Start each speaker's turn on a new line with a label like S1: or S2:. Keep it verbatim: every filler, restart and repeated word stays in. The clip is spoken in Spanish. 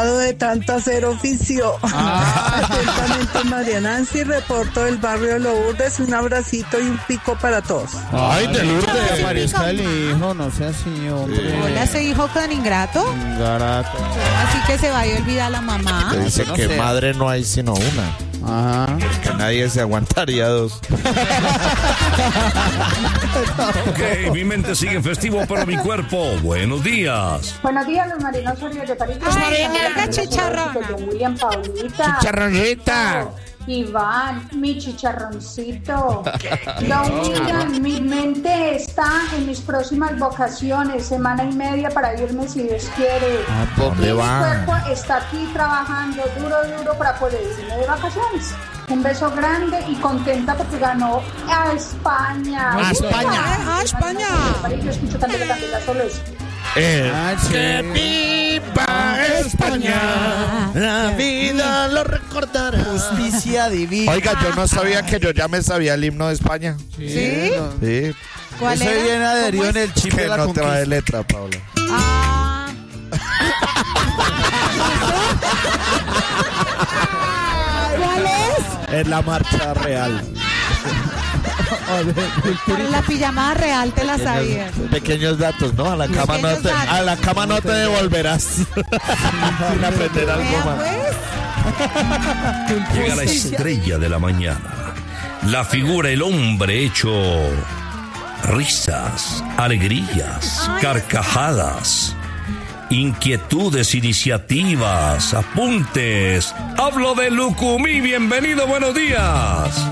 S1: cansado de tanto hacer oficio. Ah. Atentamente, María Nancy, reporto del barrio Lourdes. Un abracito y un pico para todos.
S2: Ay, de Lourdes.
S3: Que parezca el hijo, no sea así, hombre.
S4: Sí. Hola, ese hijo tan ingrato.
S3: Ingrato.
S4: Así que se vaya a olvidar a la mamá.
S2: Te dice
S3: no
S2: que
S3: sé.
S2: madre no hay sino una.
S3: Ajá.
S2: Que nadie se aguantaría dos.
S5: Ok, mi mente sigue en festivo, pero mi cuerpo. Buenos días.
S6: Buenos días, los marinos Oriol de París.
S4: Ay, Marga Chicharrona.
S6: Don William, Paulita.
S2: Chicharronita.
S6: Iván, mi chicharroncito. Don William, mi mente está en mis próximas vacaciones, semana y media para irme si Dios quiere.
S2: ¿Dónde
S6: Mi
S2: va?
S6: cuerpo está aquí trabajando duro, duro para poder irme de vacaciones. Un beso grande y contenta porque ganó a España.
S2: A España.
S4: Ah, España.
S6: Yo escucho Candela, Candela, solo eso.
S2: Eh,
S3: Ah, sí.
S2: que viva España, la vida lo recordará.
S3: Justicia divina.
S2: Oiga, yo no sabía que yo ya me sabía el himno de España.
S4: ¿Sí?
S3: no.
S2: Sí.
S4: ¿Cuál
S3: Ese
S4: era?
S3: viene adherido
S4: ¿Cómo
S3: en
S4: es?
S3: el chip
S2: Que
S3: de la
S2: no
S3: conquista.
S2: trae letra, Paula.
S4: Ah. ¿Cuál es?
S2: Es la marcha real.
S4: Para la pijamada real te la sabías.
S2: Pequeños datos, ¿no? A la cama no
S4: Pequeños
S2: te,
S4: datos.
S2: a la cama no te devolverás. Sin aprender algo
S4: Vea,
S2: más.
S4: pues.
S5: Llega la estrella de la mañana. La figura, el hombre hecho risas, alegrías, carcajadas, inquietudes, iniciativas, apuntes. Hablo de Lucumí. Bienvenido, buenos días.